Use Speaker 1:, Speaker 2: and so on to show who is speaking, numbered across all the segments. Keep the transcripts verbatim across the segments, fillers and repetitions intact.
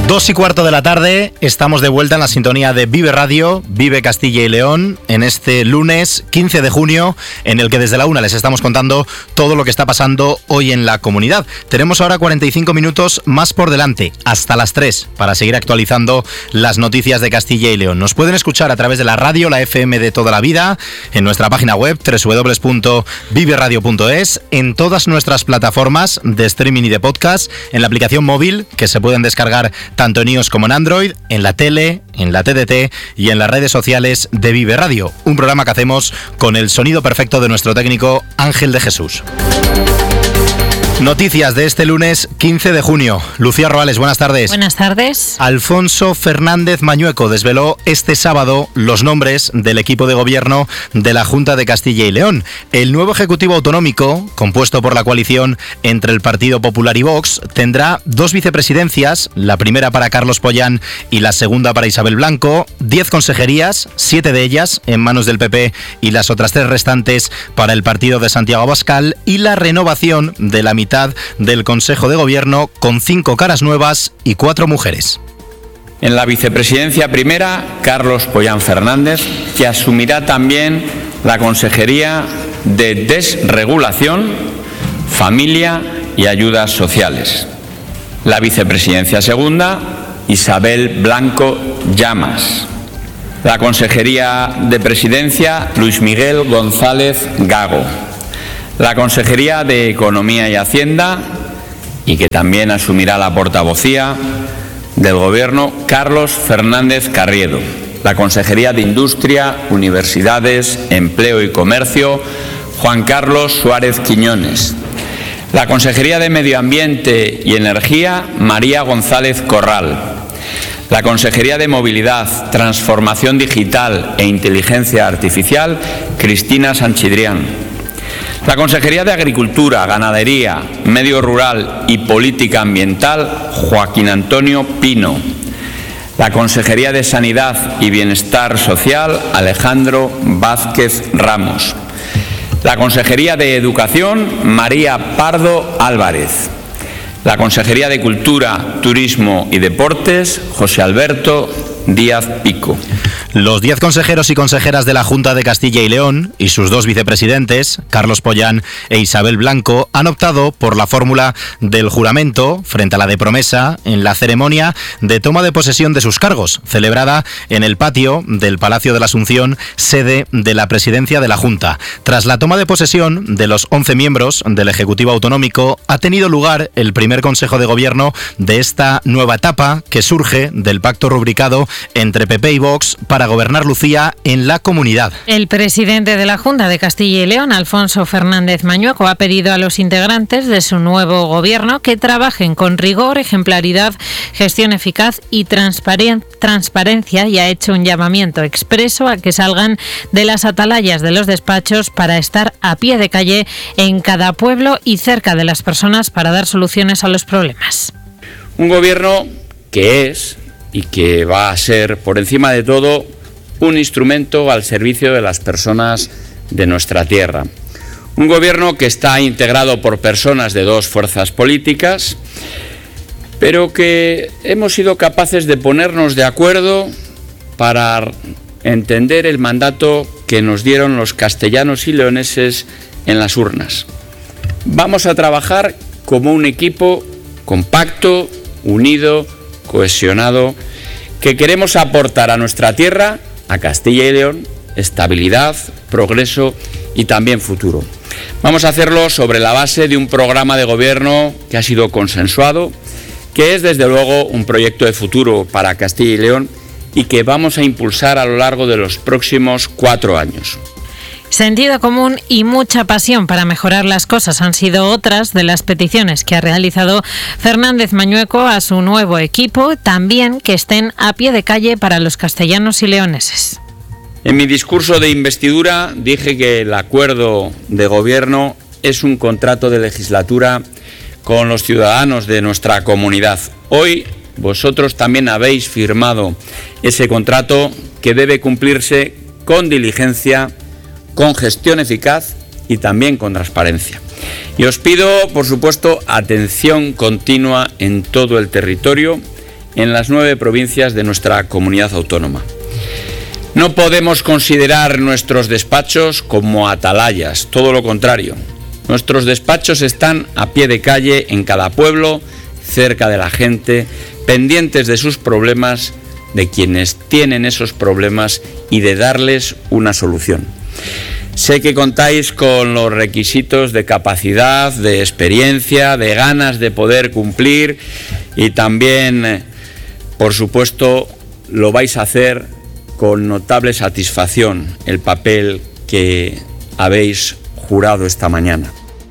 Speaker 1: Dos y cuarto de la tarde, estamos de vuelta en la sintonía de Vive Radio, Vive Castilla y León, en este lunes quince de junio, en el que desde la una les estamos contando todo lo que está pasando hoy en la comunidad. Tenemos ahora cuarenta y cinco minutos más por delante, hasta las tres, para seguir actualizando las noticias de Castilla y León. Nos pueden escuchar a través de la radio, la F M de toda la vida, en nuestra página web doble u doble u doble u punto vive radio punto es, en todas nuestras plataformas de streaming y de podcast, en la aplicación móvil que se pueden descargar tanto en iOS como en Android, en la tele, en la T D T y en las redes sociales de Vive Radio. Un programa que hacemos con el sonido perfecto de nuestro técnico Ángel de Jesús. Noticias de este lunes quince de junio. Lucía Roales, buenas tardes.
Speaker 2: Buenas tardes.
Speaker 1: Alfonso Fernández Mañueco desveló este sábado los nombres del equipo de gobierno de la Junta de Castilla y León. El nuevo Ejecutivo Autonómico, compuesto por la coalición entre el Partido Popular y Vox, tendrá dos vicepresidencias, la primera para Carlos Pollán y la segunda para Isabel Blanco, diez consejerías, siete de ellas en manos del P P y las otras tres restantes para el partido de Santiago Abascal, y la renovación de la mitad del Consejo de Gobierno con cinco caras nuevas y cuatro mujeres.
Speaker 3: En la vicepresidencia primera, Carlos Pollán Fernández, que asumirá también la Consejería de Desregulación, Familia y Ayudas Sociales. La vicepresidencia segunda, Isabel Blanco Llamas. La Consejería de Presidencia, Luis Miguel González Gago. La Consejería de Economía y Hacienda, y que también asumirá la portavocía del Gobierno, Carlos Fernández Carriedo. La Consejería de Industria, Universidades, Empleo y Comercio, Juan Carlos Suárez Quiñones. La Consejería de Medio Ambiente y Energía, María González Corral. La Consejería de Movilidad, Transformación Digital e Inteligencia Artificial, Cristina Sanchidrián. La Consejería de Agricultura, Ganadería, Medio Rural y Política Ambiental, Joaquín Antonio Pino. La Consejería de Sanidad y Bienestar Social, Alejandro Vázquez Ramos. La Consejería de Educación, María Pardo Álvarez. La Consejería de Cultura, Turismo y Deportes, José Alberto Díaz Pico.
Speaker 1: Los diez consejeros y consejeras de la Junta de Castilla y León y sus dos vicepresidentes, Carlos Pollán e Isabel Blanco, han optado por la fórmula del juramento frente a la de promesa en la ceremonia de toma de posesión de sus cargos, celebrada en el patio del Palacio de la Asunción, sede de la presidencia de la Junta. Tras la toma de posesión de los once miembros del Ejecutivo Autonómico, ha tenido lugar el primer Consejo de Gobierno de esta nueva etapa que surge del pacto rubricado entre P P y Vox para gobernar, Lucía, en la comunidad.
Speaker 2: El presidente de la Junta de Castilla y León, Alfonso Fernández Mañueco, ha pedido a los integrantes de su nuevo gobierno que trabajen con rigor, ejemplaridad, gestión eficaz y transparen- transparencia, y ha hecho un llamamiento expreso a que salgan de las atalayas de los despachos para estar a pie de calle en cada pueblo y cerca de las personas para dar soluciones a los problemas.
Speaker 3: Un gobierno que es y que va a ser, por encima de todo, un instrumento al servicio de las personas de nuestra tierra. Un gobierno que está integrado por personas de dos fuerzas políticas, pero que hemos sido capaces de ponernos de acuerdo para entender el mandato que nos dieron los castellanos y leoneses en las urnas. Vamos a trabajar como un equipo compacto, unido, cohesionado, que queremos aportar a nuestra tierra, a Castilla y León, estabilidad, progreso y también futuro. Vamos a hacerlo sobre la base de un programa de gobierno que ha sido consensuado, que es desde luego un proyecto de futuro para Castilla y León y que vamos a impulsar a lo largo de los próximos cuatro años.
Speaker 2: Sentido común y mucha pasión para mejorar las cosas han sido otras de las peticiones que ha realizado Fernández Mañueco a su nuevo equipo, también que estén a pie de calle para los castellanos y leoneses.
Speaker 3: En mi discurso de investidura dije que el acuerdo de gobierno es un contrato de legislatura con los ciudadanos de nuestra comunidad. Hoy vosotros también habéis firmado ese contrato que debe cumplirse con diligencia, con gestión eficaz y también con transparencia. Y os pido, por supuesto, atención continua en todo el territorio en las nueve provincias de nuestra comunidad autónoma. No podemos considerar nuestros despachos como atalayas, todo lo contrario. Nuestros despachos están a pie de calle en cada pueblo, cerca de la gente, pendientes de sus problemas, de quienes tienen esos problemas y de darles una solución. Sé que contáis con los requisitos de capacidad, de experiencia, de ganas de poder cumplir y también, por supuesto, lo vais a hacer con notable satisfacción el papel que habéis jurado esta mañana.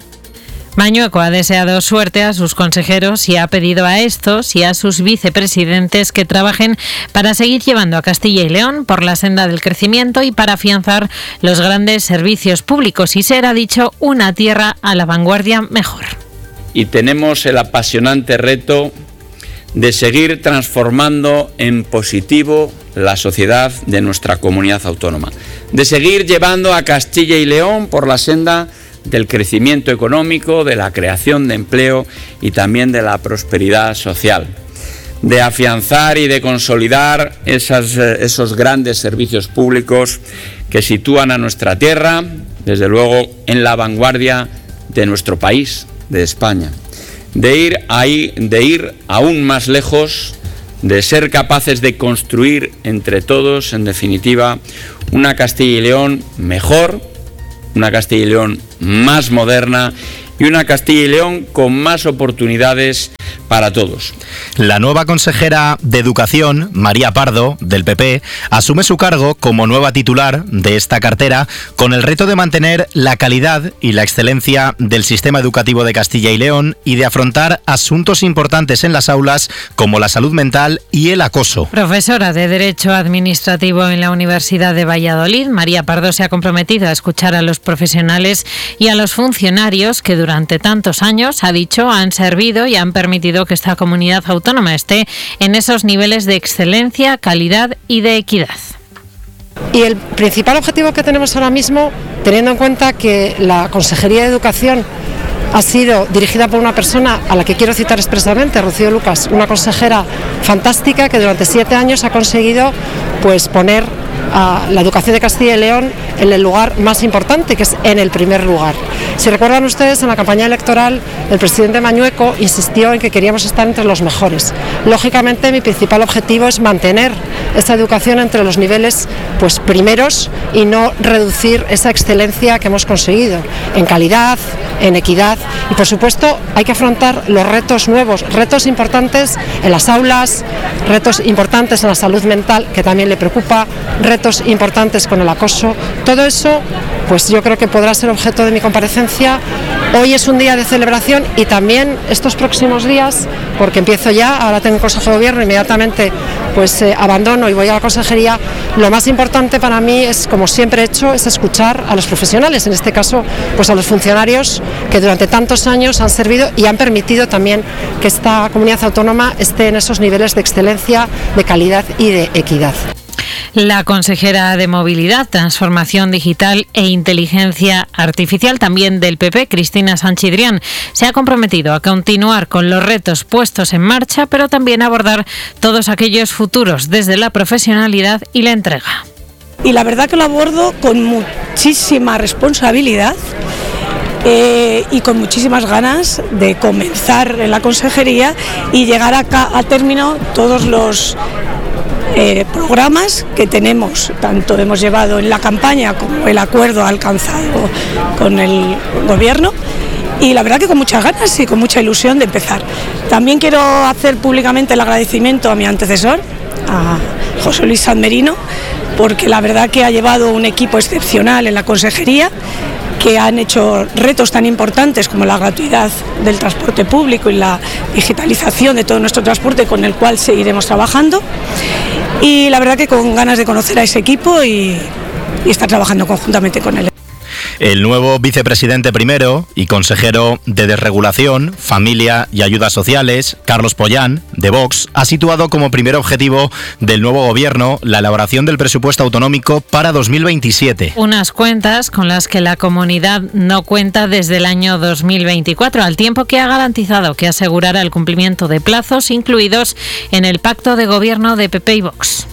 Speaker 2: Mañueco ha deseado suerte a sus consejeros y ha pedido a estos y a sus vicepresidentes que trabajen para seguir llevando a Castilla y León por la senda del crecimiento y para afianzar los grandes servicios públicos y ser, ha dicho, una tierra a la vanguardia mejor.
Speaker 3: Y tenemos el apasionante reto de seguir transformando en positivo la sociedad de nuestra comunidad autónoma, de seguir llevando a Castilla y León por la senda del crecimiento económico, de la creación de empleo y también de la prosperidad social, de afianzar y de consolidar esas, esos grandes servicios públicos que sitúan a nuestra tierra, desde luego, en la vanguardia de nuestro país, de España, de ir ahí, de ir aún más lejos, de ser capaces de construir entre todos, en definitiva, una Castilla y León mejor, una Castilla y León más moderna y una Castilla y León con más oportunidades para todos.
Speaker 1: La nueva consejera de Educación, María Pardo, del P P, asume su cargo como nueva titular de esta cartera con el reto de mantener la calidad y la excelencia del sistema educativo de Castilla y León y de afrontar asuntos importantes en las aulas como la salud mental y el acoso.
Speaker 2: Profesora de Derecho Administrativo en la Universidad de Valladolid, María Pardo se ha comprometido a escuchar a los profesionales y a los funcionarios que durante tantos años, ha dicho, han servido y han permitido que esta comunidad autónoma esté en esos niveles de excelencia, calidad y de equidad.
Speaker 4: Y el principal objetivo que tenemos ahora mismo, teniendo en cuenta que la Consejería de Educación ha sido dirigida por una persona a la que quiero citar expresamente, Rocío Lucas, una consejera fantástica que durante siete años ha conseguido pues poner a la educación de Castilla y León en el lugar más importante, que es en el primer lugar. Si recuerdan ustedes, en la campaña electoral el presidente Mañueco insistió en que queríamos estar entre los mejores. Lógicamente mi principal objetivo es mantener esta educación entre los niveles pues primeros y no reducir esa excelencia que hemos conseguido en calidad, en equidad y por supuesto hay que afrontar los retos nuevos, retos importantes en las aulas, retos importantes en la salud mental que también le preocupa, retos importantes con el acoso. Todo eso pues yo creo que podrá ser objeto de mi comparecencia. Hoy es un día de celebración y también estos próximos días, porque empiezo ya, ahora tengo un Consejo de Gobierno, inmediatamente pues eh, abandono y voy a la Consejería. Lo más importante para mí es, como siempre he hecho, es escuchar a los profesionales, en este caso pues a los funcionarios que durante tantos años han servido y han permitido también que esta comunidad autónoma esté en esos niveles de excelencia, de calidad y de equidad.
Speaker 2: La consejera de Movilidad, Transformación Digital e Inteligencia Artificial, también del P P, Cristina Sanchidrián, se ha comprometido a continuar con los retos puestos en marcha, pero también a abordar todos aquellos futuros desde la profesionalidad y la entrega.
Speaker 5: Y la verdad que lo abordo con muchísima responsabilidad eh, y con muchísimas ganas de comenzar en la consejería y llegar acá a término todos los Eh, programas que tenemos, tanto hemos llevado en la campaña como el acuerdo alcanzado con el gobierno y la verdad que con muchas ganas y con mucha ilusión de empezar. También quiero hacer públicamente el agradecimiento a mi antecesor, a José Luis Sanz Merino, porque la verdad que ha llevado un equipo excepcional en la consejería, que han hecho retos tan importantes como la gratuidad del transporte público y la digitalización de todo nuestro transporte, con el cual seguiremos trabajando. Y la verdad que con ganas de conocer a ese equipo y, y estar trabajando conjuntamente con él.
Speaker 1: El nuevo vicepresidente primero y consejero de Desregulación, Familia y Ayudas Sociales, Carlos Pollán, de Vox, ha situado como primer objetivo del nuevo gobierno la elaboración del presupuesto autonómico para dos mil veintisiete.
Speaker 2: Unas cuentas con las que la comunidad no cuenta desde el año dos mil veinticuatro, al tiempo que ha garantizado que asegurará el cumplimiento de plazos incluidos en el pacto de gobierno de P P y Vox.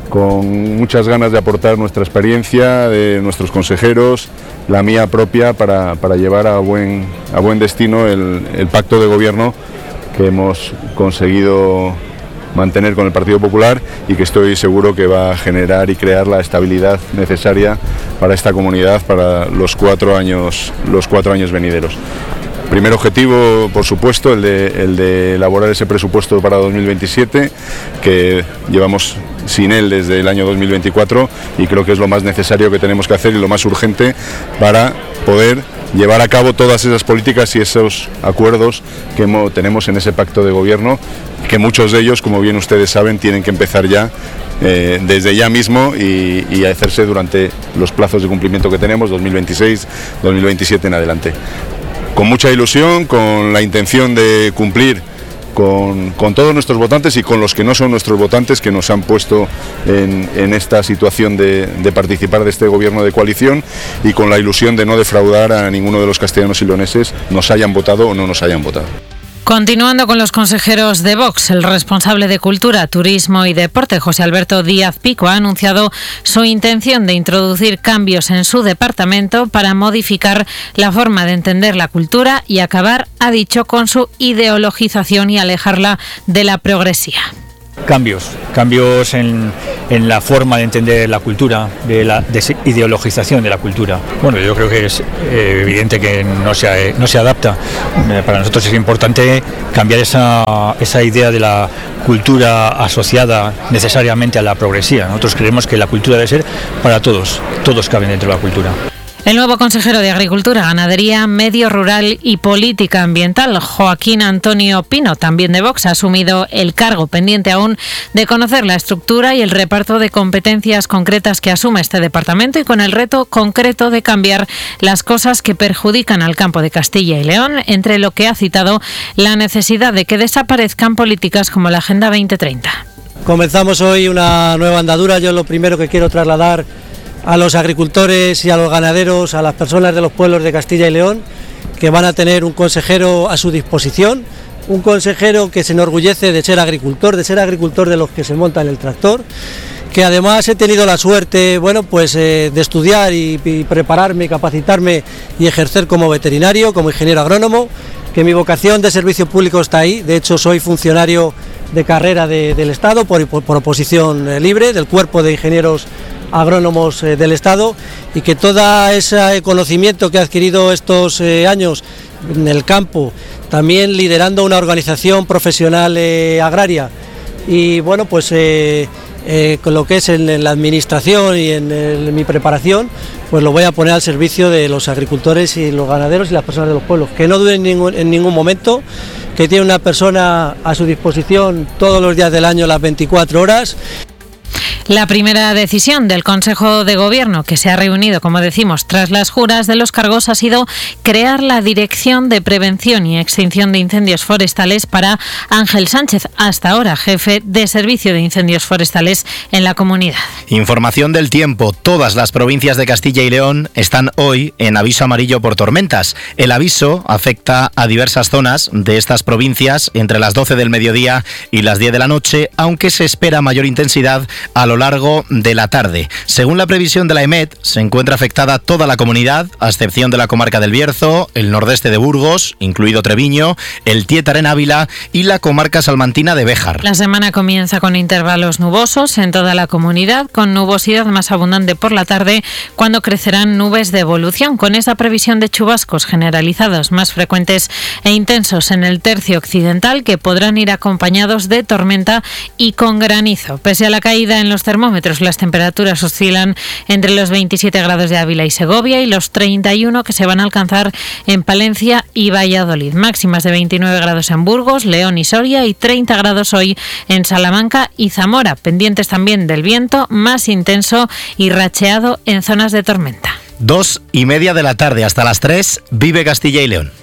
Speaker 6: Con muchas ganas de aportar nuestra experiencia, de nuestros consejeros, la mía propia, para, para llevar a buen, a buen destino el, el pacto de gobierno que hemos conseguido mantener con el Partido Popular y que estoy seguro que va a generar y crear la estabilidad necesaria para esta comunidad para los cuatro años, los cuatro años venideros. Primer objetivo, por supuesto, el de, el de elaborar ese presupuesto para dos mil veintisiete, que llevamos sin él desde el año dos mil veinticuatro y creo que es lo más necesario que tenemos que hacer y lo más urgente para poder llevar a cabo todas esas políticas y esos acuerdos que hemos, tenemos en ese pacto de gobierno, que muchos de ellos, como bien ustedes saben, tienen que empezar ya eh, desde ya mismo y, y hacerse durante los plazos de cumplimiento que tenemos, dos mil veintiséis, dos mil veintisiete en adelante. Con mucha ilusión, con la intención de cumplir con, con todos nuestros votantes y con los que no son nuestros votantes, que nos han puesto en, en esta situación de, de participar de este gobierno de coalición, y con la ilusión de no defraudar a ninguno de los castellanos y leoneses, nos hayan votado o no nos hayan votado.
Speaker 2: Continuando con los consejeros de Vox, el responsable de Cultura, Turismo y Deporte, José Alberto Díaz Pico, ha anunciado su intención de introducir cambios en su departamento para modificar la forma de entender la cultura y acabar, ha dicho, con su ideologización y alejarla de la progresía.
Speaker 7: Cambios, cambios en, en la forma de entender la cultura, de la desideologización de la cultura. Bueno, yo creo que es eh, evidente que no se, no se adapta. Eh, para nosotros es importante cambiar esa, esa idea de la cultura asociada necesariamente a la progresía. Nosotros creemos que la cultura debe ser para todos, todos caben dentro de la cultura.
Speaker 2: El nuevo consejero de Agricultura, Ganadería, Medio Rural y Política Ambiental, Joaquín Antonio Pino, también de Vox, ha asumido el cargo, pendiente aún de conocer la estructura y el reparto de competencias concretas que asume este departamento, y con el reto concreto de cambiar las cosas que perjudican al campo de Castilla y León, entre lo que ha citado la necesidad de que desaparezcan políticas como la Agenda veinte treinta.
Speaker 8: Comenzamos hoy una nueva andadura. Yo lo primero que quiero trasladar a los agricultores y a los ganaderos, a las personas de los pueblos de Castilla y León, que van a tener un consejero a su disposición, un consejero que se enorgullece de ser agricultor, de ser agricultor de los que se montan el tractor, que además he tenido la suerte, bueno, pues eh, de estudiar y, y prepararme, capacitarme y ejercer como veterinario, como ingeniero agrónomo, que mi vocación de servicio público está ahí. De hecho, soy funcionario de carrera de, del Estado por, por, por oposición eh, libre del Cuerpo de Ingenieros Agrónomos eh, del Estado, y que todo ese conocimiento que he adquirido estos eh, años en el campo, también liderando una organización profesional eh, agraria, y bueno, pues eh, eh, con lo que es en, en la administración y en, en mi preparación, pues lo voy a poner al servicio de los agricultores y los ganaderos y las personas de los pueblos. Que no duden en ningún, en ningún momento, que tiene una persona a su disposición todos los días del año, las veinticuatro horas.
Speaker 2: La primera decisión del Consejo de Gobierno, que se ha reunido, como decimos, tras las juras de los cargos, ha sido crear la Dirección de Prevención y Extinción de Incendios Forestales para Ángel Sánchez, hasta ahora jefe de Servicio de Incendios Forestales en la comunidad.
Speaker 1: Información del tiempo. Todas las provincias de Castilla y León están hoy en aviso amarillo por tormentas. El aviso afecta a diversas zonas de estas provincias entre las doce del mediodía y las diez de la noche, aunque se espera mayor intensidad a lo largo de la tarde. Según la previsión de la EMET, se encuentra afectada toda la comunidad, a excepción de la comarca del Bierzo, el nordeste de Burgos, incluido Treviño, el Tiétar en Ávila y la comarca salmantina de Béjar.
Speaker 2: La semana comienza con intervalos nubosos en toda la comunidad, con nubosidad más abundante por la tarde, cuando crecerán nubes de evolución, con esa previsión de chubascos generalizados más frecuentes e intensos en el tercio occidental, que podrán ir acompañados de tormenta y con granizo. Pese a la caída en los termómetros, las temperaturas oscilan entre los veintisiete grados de Ávila y Segovia y los treinta y uno que se van a alcanzar en Palencia y Valladolid. Máximas de veintinueve grados en Burgos, León y Soria, y treinta grados hoy en Salamanca y Zamora, pendientes también del viento más intenso y racheado en zonas de tormenta.
Speaker 1: Dos y media de la tarde hasta las tres, Vive Castilla y León.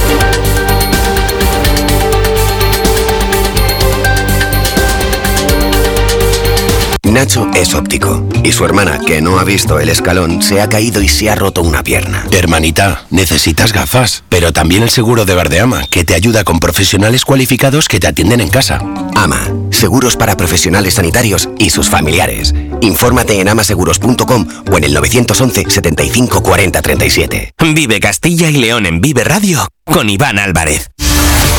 Speaker 9: Nacho es óptico y su hermana, que no ha visto el escalón, se ha caído y se ha roto una pierna.
Speaker 10: Hermanita, necesitas gafas, pero también el seguro de Verdeama, que te ayuda con profesionales cualificados que te atienden en casa.
Speaker 9: AMA, seguros para profesionales sanitarios y sus familiares. Infórmate en amaseguros punto com o en el nueve once, setenta y cinco, cuarenta, treinta y siete.
Speaker 11: Vive Castilla y León en Vive Radio con Iván Álvarez.